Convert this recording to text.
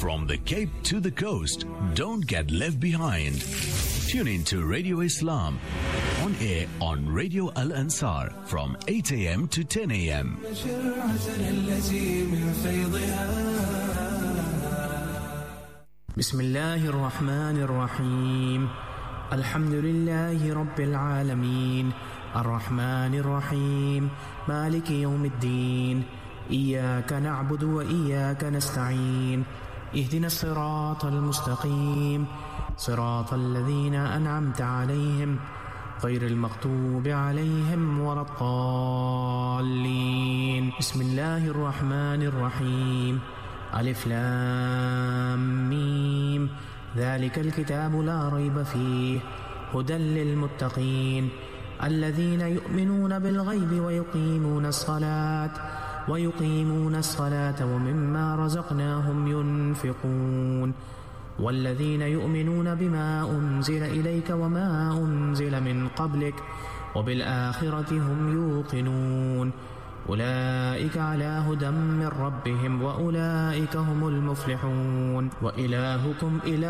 From the Cape to the coast, don't get left behind. Tune in to Radio Islam on air on Radio Al Ansar from 8 a.m. to 10 a.m. Bismillahir Rahmanir Rahim. Alhamdulillahi Rabbil Alameen. Ar-Rahmanir Rahim. Maliki Yawmiddin. إياك نعبد وإياك نستعين اهدنا الصراط المستقيم صراط الذين أنعمت عليهم غير المغضوب عليهم ولا الضالين بسم الله الرحمن الرحيم ألف لام ميم ذلك الكتاب لا ريب فيه هدى للمتقين الذين يؤمنون بالغيب ويقيمون الصلاة ومما رزقناهم ينفقون والذين يؤمنون بما أنزل إليك وما أنزل من قبلك وبالآخرة هم يوقنون أولئك على هدى من ربهم وأولئك هم المفلحون وإلهكم إله